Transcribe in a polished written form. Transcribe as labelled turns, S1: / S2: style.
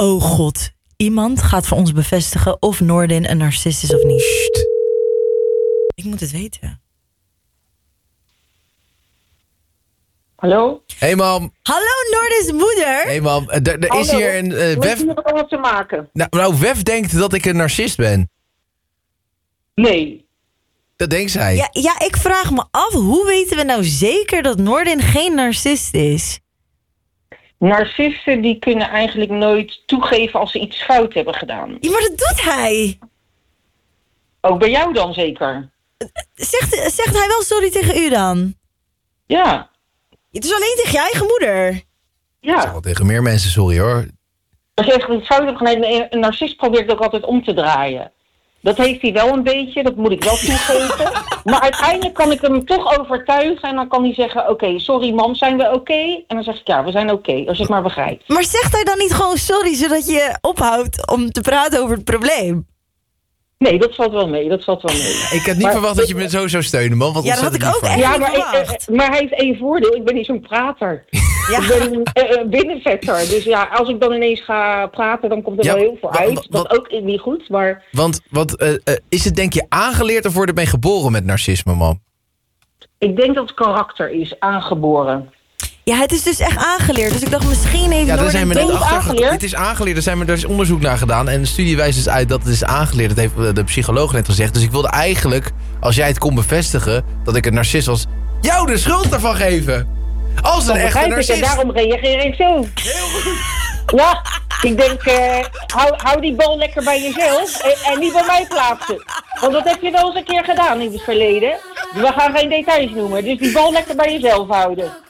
S1: Oh god, iemand gaat voor ons bevestigen of Noordin een narcist is of niet. Sst. Ik moet het weten.
S2: Hallo?
S3: Hey mam.
S1: Hallo Noordin's moeder.
S3: Hey mam, er is hier een Wef.
S2: Moet je wat te maken?
S3: Nou, Wef denkt dat ik een narcist ben.
S2: Nee.
S3: Dat denkt zij.
S1: Ja, ik vraag me af, hoe weten we nou zeker dat Noordin geen narcist is?
S2: Narcisten die kunnen eigenlijk nooit toegeven als ze iets fout hebben gedaan.
S1: Ja, maar dat doet hij.
S2: Ook bij jou dan zeker?
S1: Zegt hij wel sorry tegen u dan?
S2: Ja.
S1: Het is alleen tegen je eigen moeder.
S3: Ik
S2: Ja.
S3: zeg wel tegen meer mensen sorry hoor.
S2: Als je echt iets fout hebt gedaan, een narcist probeert het ook altijd om te draaien. Dat heeft hij wel een beetje, dat moet ik wel toegeven. Maar uiteindelijk kan ik hem toch overtuigen en dan kan hij zeggen, oké, sorry mam, zijn we oké? En dan zeg ik, ja, we zijn oké, als je het maar begrijpt.
S1: Maar zegt hij dan niet gewoon sorry, zodat je ophoudt om te praten over het probleem?
S2: Nee, dat valt wel mee, Ik
S3: Ik had niet verwacht dat je me zo zou steunen, man. Wat
S1: Ja, dat had ik
S3: ontzettend
S1: ook
S3: lief van
S1: echt
S3: je.
S2: Ja,
S1: niet verwacht.
S2: maar hij heeft één voordeel, ik ben niet zo'n prater.
S1: Ja.
S2: Ik ben een binnenvetter, dus ja, als ik dan ineens ga praten, dan komt er
S3: Ja,
S2: wel heel veel uit.
S3: wat-
S2: Dat ook niet goed, maar
S3: Want is het denk je aangeleerd of word je ermee geboren met narcisme, man?
S2: ik denk dat het karakter is aangeboren.
S1: Ja, het is dus echt aangeleerd. Dus ik dacht, misschien heeft
S3: Ja, daar
S1: Noordin
S3: zijn we net
S2: toch
S3: achter.
S2: aangeleerd?
S3: Het is aangeleerd, er is onderzoek naar gedaan. En de studie wijst dus uit dat het is aangeleerd. Dat heeft de psycholoog net gezegd. Dus ik wilde eigenlijk, als jij het kon bevestigen, dat ik een narcist was, jou de schuld daarvan geven. Als een
S2: Dat
S3: echte
S2: begrijp ik en
S3: narcist.
S2: daarom reageer ik zo. Ja, ik denk, hou die bal lekker bij jezelf en niet bij mij plaatsen. Want dat heb je wel eens een keer gedaan in het verleden. We gaan geen details noemen, dus die bal lekker bij jezelf houden.